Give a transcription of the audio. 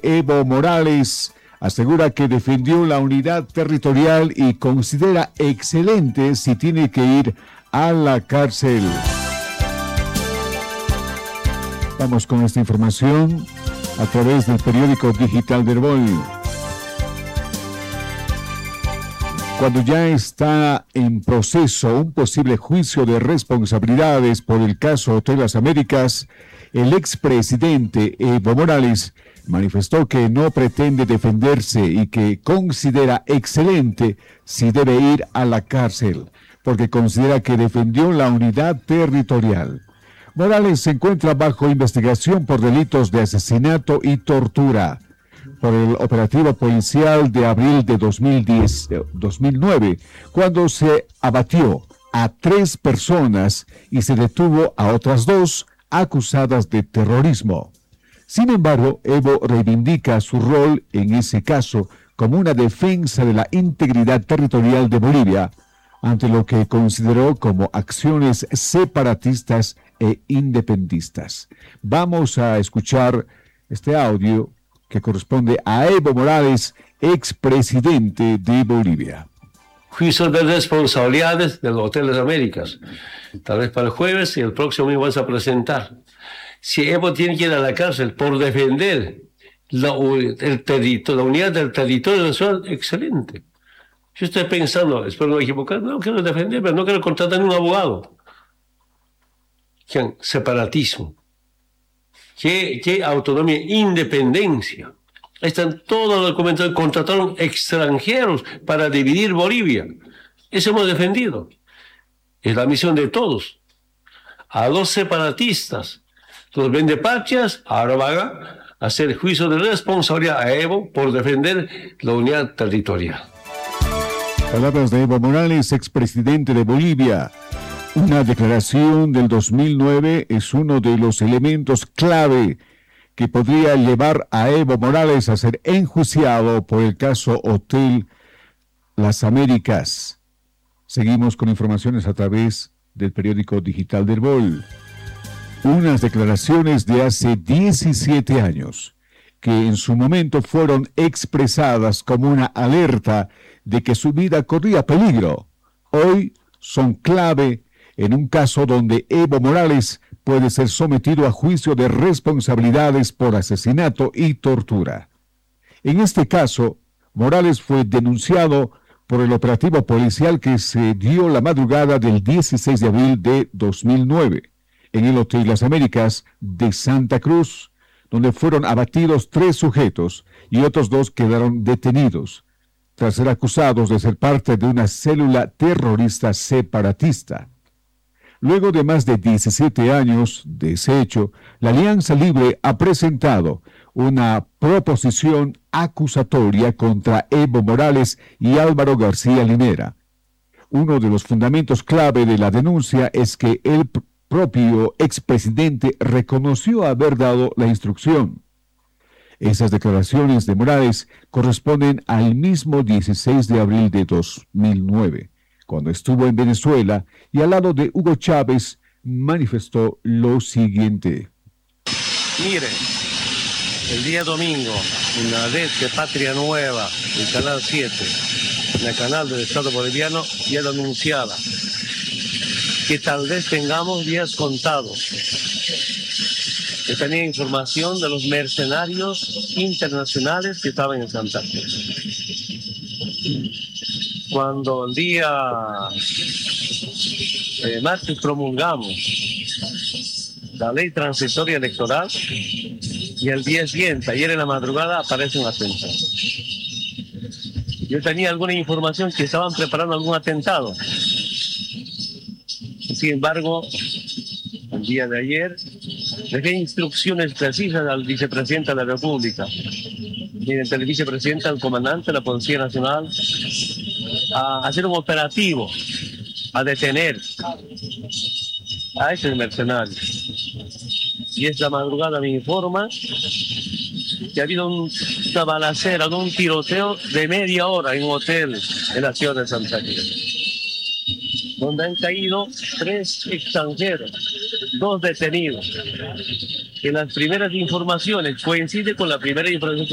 Evo Morales asegura que defendió la unidad territorial y considera excelente si tiene que ir a la cárcel. Vamos con esta información a través del periódico digital del Bol. Cuando ya está en proceso un posible juicio de responsabilidades por el caso Hotel Las Américas, el expresidente Evo Morales manifestó que no pretende defenderse y que considera excelente si debe ir a la cárcel, porque considera que defendió la unidad territorial. Morales se encuentra bajo investigación por delitos de asesinato y tortura por el operativo policial de abril de 2009, cuando se abatió a 3 personas y se detuvo a otras 2 acusadas de terrorismo. Sin embargo, Evo reivindica su rol en ese caso como una defensa de la integridad territorial de Bolivia, ante lo que consideró como acciones separatistas e independistas. Vamos a escuchar este audio que corresponde a Evo Morales, expresidente de Bolivia. Juicio de responsabilidades del Hotel Las Américas. Tal vez para el jueves y el próximo me vas a presentar. Si Evo tiene que ir a la cárcel por defender la unidad del territorio nacional, excelente. Yo estoy pensando, espero no equivocar, no quiero defender, pero no quiero contratar a un abogado. ¿Qué separatismo? ¿Qué autonomía? Independencia. Ahí están todos los documentos. Contrataron extranjeros para dividir Bolivia. Eso hemos defendido. Es la misión de todos. A los separatistas, los vendepatриas, ahora van a hacer juicio de responsabilidad a Evo por defender la unidad territorial. Palabras de Evo Morales, expresidente de Bolivia. Una declaración del 2009 es uno de los elementos clave que podría llevar a Evo Morales a ser enjuiciado por el caso Hotel Las Américas. Seguimos con informaciones a través del periódico digital del Bol. Unas declaraciones de hace 17 años que en su momento fueron expresadas como una alerta de que su vida corría peligro, hoy son clave en un caso donde Evo Morales puede ser sometido a juicio de responsabilidades por asesinato y tortura. En este caso, Morales fue denunciado por el operativo policial que se dio la madrugada del 16 de abril de 2009 en el Hotel Las Américas de Santa Cruz, donde fueron abatidos 3 sujetos y otros 2 quedaron detenidos, tras ser acusados de ser parte de una célula terrorista separatista. Luego de más de 17 años de ese hecho, la Alianza Libre ha presentado una proposición acusatoria contra Evo Morales y Álvaro García Linera. Uno de los fundamentos clave de la denuncia es que el propio expresidente reconoció haber dado la instrucción. Esas declaraciones de Morales corresponden al mismo 16 de abril de 2009. Cuando estuvo en Venezuela y al lado de Hugo Chávez, manifestó lo siguiente. Miren, el día domingo, en la red de Patria Nueva, el Canal 7, en el canal del Estado boliviano, ya anunciaba que tal vez tengamos días contados. Que tenía información de los mercenarios internacionales que estaban en Santa Cruz. Cuando el día martes promulgamos la ley transitoria electoral y el día siguiente, ayer en la madrugada, aparece un atentado. Yo tenía alguna información que estaban preparando algún atentado. Sin embargo, el día de ayer dejé instrucciones precisas al vicepresidente de la República, mediante el vicepresidente, al comandante de la Policía Nacional, a hacer un operativo, a detener a ese mercenario. Y esta madrugada me informa que ha habido una balacera, un tiroteo de media hora en un hotel en la ciudad de Santa Cruz, donde han caído 3 extranjeros, 2 detenidos. En las primeras informaciones coincide con la primera información